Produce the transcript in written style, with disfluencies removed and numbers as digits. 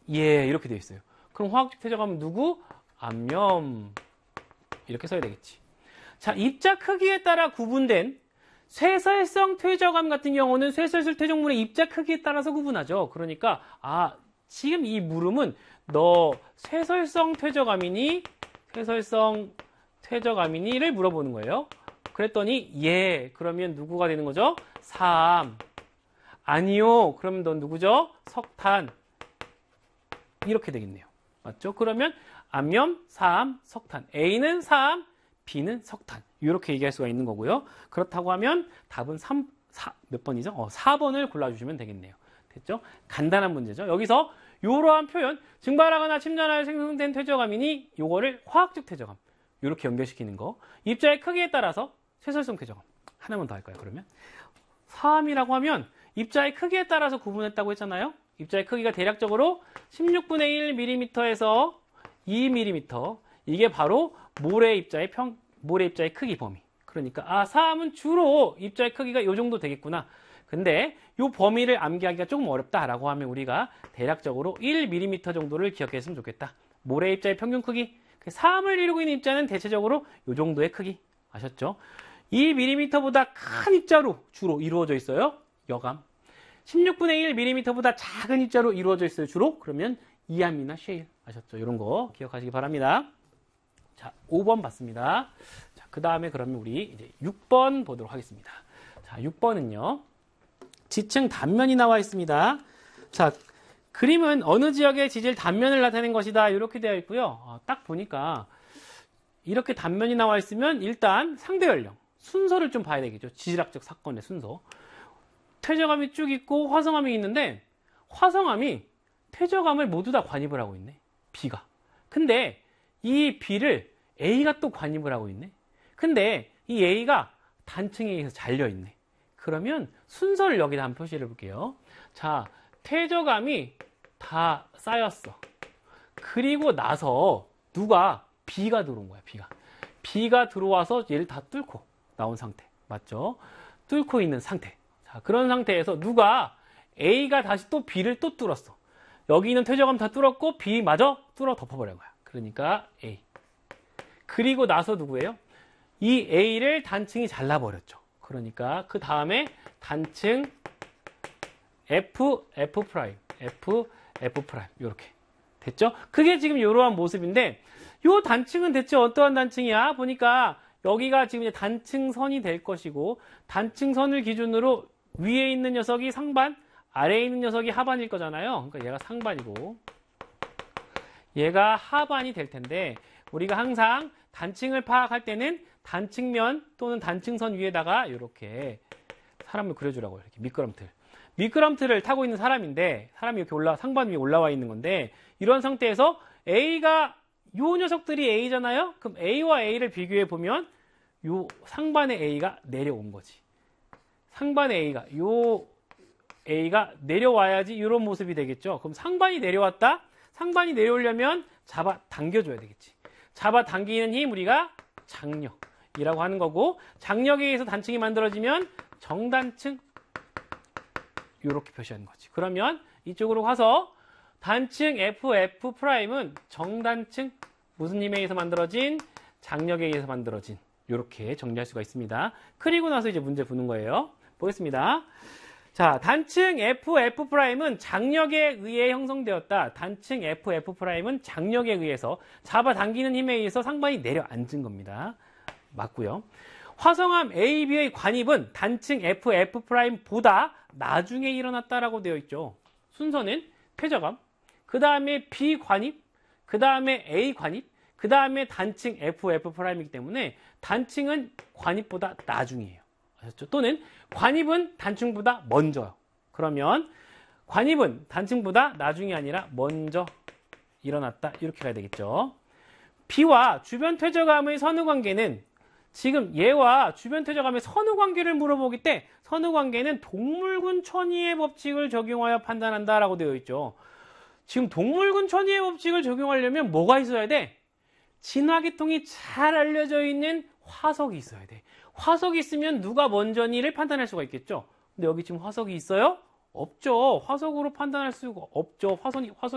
예, 이렇게 되어 있어요. 그럼 화학적 퇴적감은 누구? 암염. 이렇게 써야 되겠지. 자, 입자 크기에 따라 구분된 쇠설성 퇴적암 같은 경우는 쇠설술 퇴적물의 입자 크기에 따라서 구분하죠. 그러니까 지금 이 물음은 너 쇠설성 퇴적암이니 쇠설성 퇴적암이니를 물어보는 거예요. 그랬더니 예, 그러면 누구가 되는 거죠? 사암. 아니요, 그러면 넌 누구죠? 석탄. 이렇게 되겠네요. 맞죠? 그러면 암염, 사암, 석탄. A는 사암, B는 석탄. 이렇게 얘기할 수가 있는 거고요. 그렇다고 하면 답은 몇 번이죠? 4번을 골라주시면 되겠네요. 됐죠? 간단한 문제죠. 여기서 이러한 표현, 증발하거나 침전하여 생성된 퇴적암이니 요거를 화학적 퇴적암. 이렇게 연결시키는 거. 입자의 크기에 따라서 쇠설성 퇴적암. 하나만 더 할까요, 그러면? 사암이라고 하면 입자의 크기에 따라서 구분했다고 했잖아요. 입자의 크기가 대략적으로 16분의 1mm에서 2mm. 이게 바로 모래 입자의 크기 범위. 그러니까 사암은 주로 입자의 크기가 이 정도 되겠구나. 근데 이 범위를 암기하기가 조금 어렵다라고 하면 우리가 대략적으로 1mm 정도를 기억했으면 좋겠다. 모래 입자의 평균 크기. 사암을 이루고 있는 입자는 대체적으로 이 정도의 크기. 아셨죠? 2mm보다 큰 입자로 주로 이루어져 있어요. 여감. 16분의 1mm보다 작은 입자로 이루어져 있어요. 주로. 그러면 이암이나 셰일. 아셨죠? 이런 거 기억하시기 바랍니다. 자, 5번 봤습니다. 자, 그 다음에 그러면 우리 이제 6번 보도록 하겠습니다. 자, 6번은요. 지층 단면이 나와 있습니다. 자, 그림은 어느 지역의 지질 단면을 나타낸 것이다. 이렇게 되어 있고요. 딱 보니까 이렇게 단면이 나와 있으면 일단 상대 연령, 순서를 좀 봐야 되겠죠. 지질학적 사건의 순서. 퇴적암이 쭉 있고 화성암이 있는데 화성암이 퇴적암을 모두 다 관입을 하고 있네. B가. 근데 이 B를 A가 또 관입을 하고 있네. 근데 이 A가 단층에 의해서 잘려있네. 그러면 순서를 여기다 한번 표시를 해볼게요. 자, 퇴적암이 다 쌓였어. 그리고 나서 누가 B가 들어온 거야. B가 들어와서 얘를 다 뚫고 나온 상태. 맞죠? 뚫고 있는 상태. 자, 그런 상태에서 누가 A가 다시 또 B를 또 뚫었어. 여기 있는 퇴적암 다 뚫었고 B마저 뚫어 덮어버린 거야. 그러니까 A. 그리고 나서 누구예요? 이 A를 단층이 잘라버렸죠. 그러니까 그 다음에 단층 F, F', 이렇게 됐죠? 그게 지금 이러한 모습인데 이 단층은 대체 어떠한 단층이야? 보니까 여기가 지금 이제 단층선이 될 것이고 단층선을 기준으로 위에 있는 녀석이 상반, 아래에 있는 녀석이 하반일 거잖아요. 그러니까 얘가 상반이고 얘가 하반이 될 텐데 우리가 항상 단층을 파악할 때는 단층면 또는 단층선 위에다가 이렇게 사람을 그려주라고 이렇게 미끄럼틀을 타고 있는 사람인데 사람이 이렇게 상반 위에 올라와 있는 건데 이런 상태에서 A가 요 녀석들이 A잖아요. 그럼 A와 A를 비교해 보면 요 상반의 A가 내려온 거지. 상반의 A가 내려와야지 이런 모습이 되겠죠. 그럼 상반이 내려왔다. 상반이 내려오려면 잡아 당겨줘야 되겠지. 잡아 당기는 힘 우리가 장력이라고 하는 거고 장력에 의해서 단층이 만들어지면 정단층 이렇게 표시하는 거지. 그러면 이쪽으로 가서 단층 F'은 정단층 무슨 힘에 의해서 만들어진 장력에 의해서 만들어진 이렇게 정리할 수가 있습니다. 그리고 나서 이제 문제 푸는 거예요. 보겠습니다. 자, 단층 F'은 장력에 의해 형성되었다. 단층 F'은 장력에 의해서 잡아당기는 힘에 의해서 상반이 내려앉은 겁니다. 맞고요. 화성암 A, B의 관입은 단층 F'보다 나중에 일어났다라고 되어 있죠. 순서는 퇴적암, 그 다음에 B 관입, 그 다음에 A 관입, 그 다음에 단층 F'이기 때문에 단층은 관입보다 나중이에요. 아셨죠? 또는 관입은 단층보다 먼저요. 그러면 관입은 단층보다 나중이 아니라 먼저 일어났다. 이렇게 가야 되겠죠. B와 주변 퇴적암의 선후관계는 지금 얘와 주변 퇴적암의 선후관계를 물어보기 때 선후관계는 동물군 천위의 법칙을 적용하여 판단한다라고 되어 있죠. 지금 동물군 천위의 법칙을 적용하려면 뭐가 있어야 돼? 진화계통이 잘 알려져 있는 화석이 있어야 돼. 화석이 있으면 누가 먼저니를 판단할 수가 있겠죠. 근데 여기 지금 화석이 있어요? 없죠. 화석으로 판단할 수가 없죠. 화석이